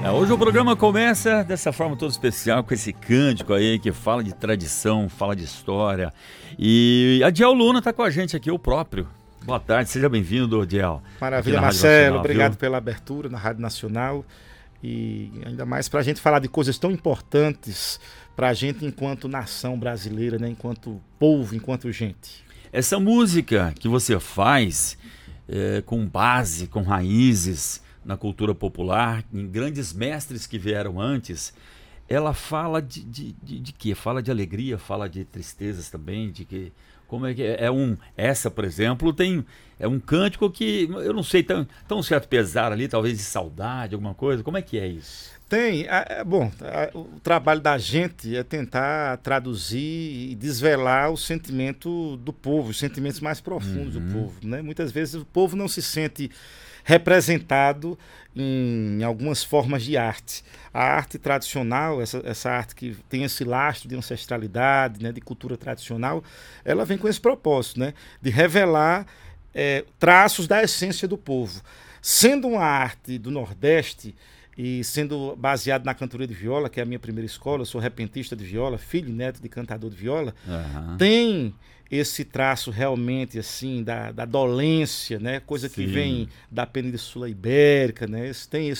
Hoje o programa começa dessa forma toda especial, com esse cântico aí que fala de tradição, fala de história. E Adiel Luna está com a gente aqui, o próprio. Boa tarde, seja bem-vindo, Adiel. Maravilha, Marcelo, obrigado pela abertura na Rádio Nacional. E ainda mais para a gente falar de coisas tão importantes para a gente enquanto nação brasileira, né? Enquanto povo, enquanto gente. Essa música que você faz com base, com raízes na cultura popular, em grandes mestres que vieram antes, ela fala de quê? Fala de alegria, fala de tristezas também, de que como é que essa, por exemplo, é um cântico que eu não sei, tão um certo pesar ali, talvez de saudade, alguma coisa. Como é que é isso? Tem, o trabalho da gente é tentar traduzir e desvelar o sentimento do povo, os sentimentos mais profundos do povo, né? Muitas vezes o povo não se sente representado em algumas formas de arte. A arte tradicional, essa arte que tem esse lastro de ancestralidade, né, de cultura tradicional, ela vem com esse propósito, né, de revelar traços da essência do povo. Sendo uma arte do Nordeste e sendo baseado na cantoria de viola, que é a minha primeira escola, eu sou repentista de viola, filho e neto de cantador de viola, tem esse traço realmente assim da dolência, né? Coisa que vem da Península Ibérica, né? Tem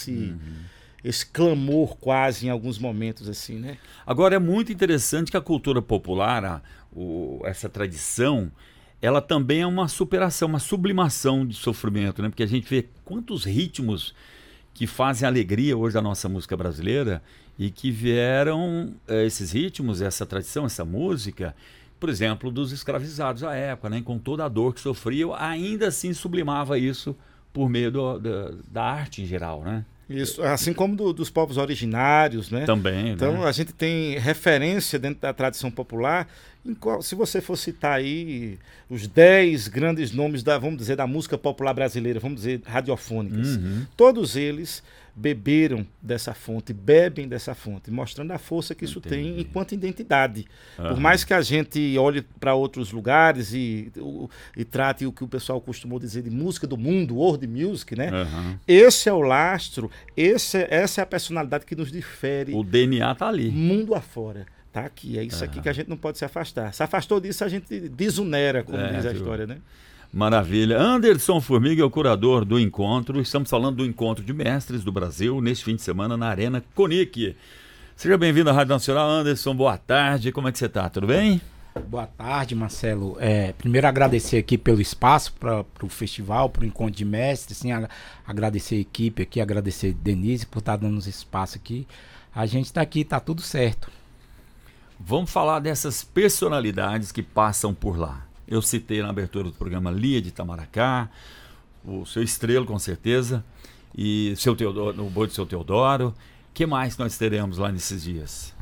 esse clamor quase em alguns momentos assim, né? Agora é muito interessante que a cultura popular, essa tradição, ela também é uma superação, uma sublimação de sofrimento, né? Porque a gente vê quantos ritmos que fazem alegria hoje da nossa música brasileira e que vieram esses ritmos, essa tradição, essa música, por exemplo, dos escravizados à época, né? Com toda a dor que sofriam, ainda assim sublimava isso por meio da arte em geral, né? Isso, assim como dos povos originários, né? Também, então, né? A gente tem referência dentro da tradição popular. Se você for citar aí os 10 grandes nomes vamos dizer, da música popular brasileira, vamos dizer, radiofônicas, todos eles beberam dessa fonte, bebem dessa fonte, mostrando a força que isso tem enquanto identidade. Por mais que a gente olhe para outros lugares e trate o que o pessoal costumou dizer de música do mundo, world music, né? Esse é o lastro, essa é a personalidade que nos difere. O DNA tá ali. Mundo afora. Tá aqui, é isso aqui que a gente não pode se afastar. Se afastou disso, a gente desunera, como diz a história, né? Maravilha. Anderson Formiga é o curador do encontro. Estamos falando do Encontro de Mestres do Brasil, neste fim de semana, na Arena Conic. Seja bem-vindo à Rádio Nacional, Anderson. Boa tarde. Como é que você está? Tudo bem? Boa tarde, Marcelo. Primeiro agradecer aqui pelo espaço para o festival, para o Encontro de Mestres. Sim, agradecer a equipe aqui, agradecer a Denise por estar dando espaço aqui. A gente está aqui, está tudo certo. Vamos falar dessas personalidades que passam por lá. Eu citei na abertura do programa Lia de Itamaracá, o seu Estrelo, com certeza, e o boi do seu Teodoro. O que mais nós teremos lá nesses dias?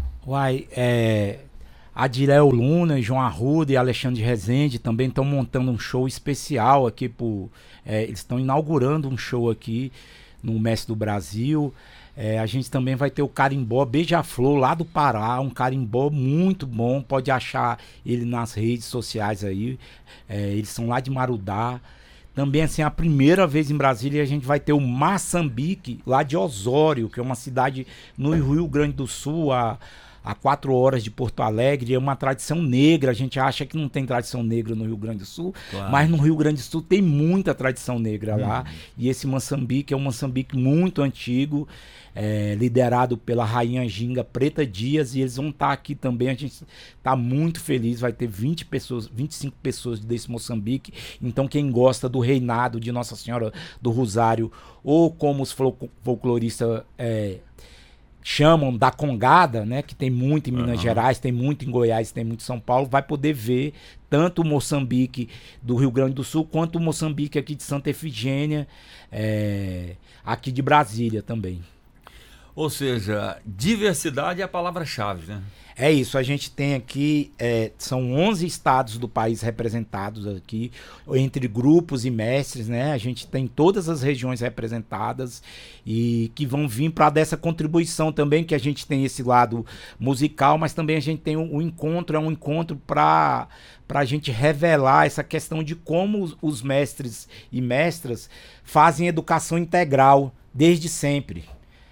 Adiel Luna, João Arruda e Alexandre Rezende também estão montando um show especial aqui. Eles estão inaugurando um show aqui no Mestre do Brasil. A gente também vai ter o carimbó Beija-Flor lá do Pará, um carimbó muito bom, pode achar ele nas redes sociais aí, eles são lá de Marudá. Também assim, a primeira vez em Brasília a gente vai ter o Moçambique lá de Osório, que é uma cidade no Rio Grande do Sul, a 4 horas de Porto Alegre. É uma tradição negra. A gente acha que não tem tradição negra no Rio Grande do Sul, claro, mas no Rio Grande do Sul tem muita tradição negra lá. E esse Moçambique é um Moçambique muito antigo, liderado pela rainha Ginga Preta Dias, e eles vão estar aqui também. A gente está muito feliz, vai ter 25 pessoas desse Moçambique. Então quem gosta do reinado de Nossa Senhora do Rosário, ou como os folcloristas chamam da Congada, né, que tem muito em Minas Gerais, tem muito em Goiás, tem muito em São Paulo, vai poder ver tanto o Moçambique do Rio Grande do Sul, quanto o Moçambique aqui de Santa Efigênia, aqui de Brasília também. Ou seja, diversidade é a palavra-chave, né? É isso, a gente tem aqui, são 11 estados do país representados aqui, entre grupos e mestres, né? A gente tem todas as regiões representadas e que vão vir para dessa contribuição também, que a gente tem esse lado musical, mas também a gente tem um encontro, é um encontro para a gente revelar essa questão de como os mestres e mestras fazem educação integral desde sempre.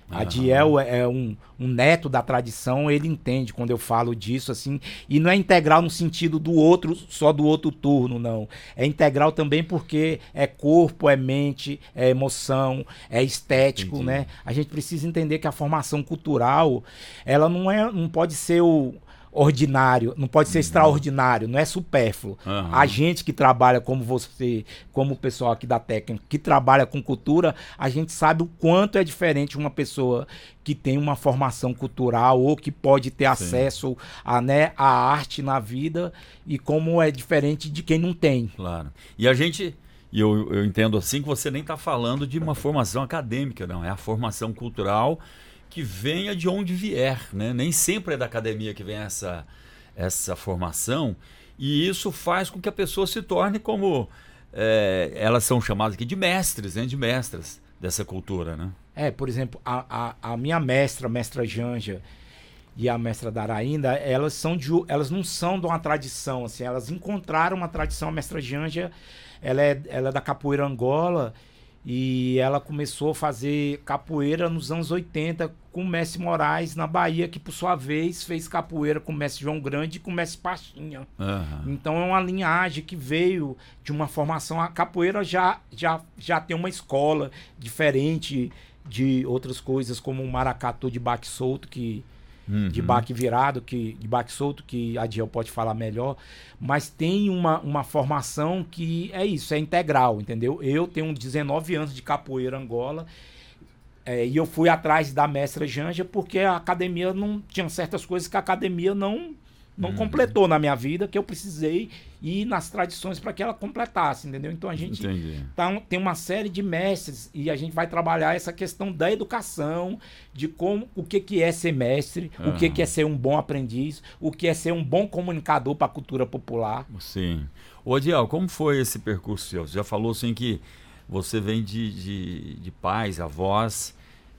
Adiel é um neto da tradição, ele entende quando eu falo disso, assim, e não é integral no sentido do outro, só do outro turno, não. É integral também porque é corpo, é mente, é emoção, é estético, né? A gente precisa entender que a formação cultural, ela não pode ser ordinário, não pode ser extraordinário, não é supérfluo. A gente que trabalha como você, como o pessoal aqui da técnica, que trabalha com cultura, a gente sabe o quanto é diferente uma pessoa que tem uma formação cultural ou que pode ter acesso a arte na vida e como é diferente de quem não tem. Claro. E a gente... E eu entendo assim que você nem está falando de uma formação acadêmica, não. É a formação cultural que venha de onde vier, né? Nem sempre é da academia que vem essa formação, e isso faz com que a pessoa se torne como... elas são chamadas aqui de mestres, né? De mestras dessa cultura, né? Por exemplo, a minha mestra Janja, e a mestra Daraínda, elas não são de uma tradição, assim, elas encontraram uma tradição. A mestra Janja, ela é da capoeira Angola, e ela começou a fazer capoeira nos anos 80 com o mestre Moraes na Bahia, que por sua vez fez capoeira com o mestre João Grande e com o mestre Pachinha. Então é uma linhagem que veio de uma formação. A capoeira já tem uma escola diferente de outras coisas, como o maracatu de baque solto, de baque virado, de baque solto, que a Adiel pode falar melhor, mas tem uma formação que é isso, é integral, entendeu? Eu tenho 19 anos de capoeira Angola, e eu fui atrás da mestra Janja porque a academia não tinha certas coisas que a academia não completou na minha vida, que eu precisei ir nas tradições para que ela completasse, entendeu? Então a gente tem uma série de mestres e a gente vai trabalhar essa questão da educação, de o que é ser mestre, o que é ser um bom aprendiz, o que é ser um bom comunicador para a cultura popular. Sim. Ô Adiel, como foi esse percurso seu? Você já falou assim que você vem de pais, avós,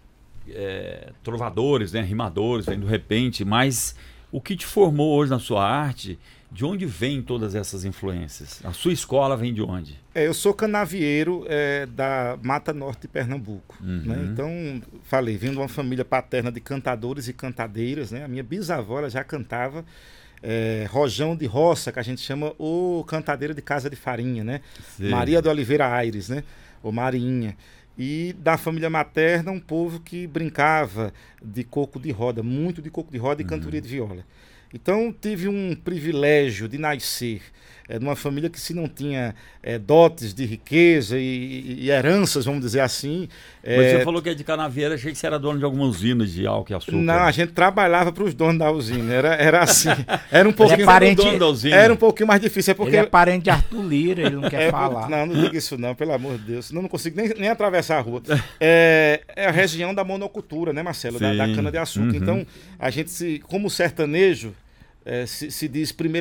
trovadores, né, rimadores, vem do repente, mas o que te formou hoje na sua arte, de onde vêm todas essas influências? A sua escola vem de onde? Eu sou canavieiro da Mata Norte de Pernambuco. Né? Então, vim de uma família paterna de cantadores e cantadeiras. Né? A minha bisavó ela já cantava rojão de roça, que a gente chama, ou cantadeira de casa de farinha, né? Maria de Oliveira Aires, né? Ou Marinha. E da família materna, um povo que brincava de coco de roda, muito de coco de roda e cantoria de viola. Então, tive um privilégio de nascer numa família que, se não tinha dotes de riqueza e heranças, vamos dizer assim... Mas você falou que é de canavieira, achei que você era dono de algumas usinas de álcool e açúcar. Não, a gente trabalhava para os donos da usina, era assim. Era um pouquinho, dono da usina. Era um pouquinho mais difícil. Porque ele é parente de Arthur Lira, ele não quer falar. Não diga isso não, pelo amor de Deus. Senão eu não consigo nem atravessar a rua. É a região da monocultura, né, Marcelo? Da cana-de-açúcar. Então, a gente, como sertanejo, se diz primeiro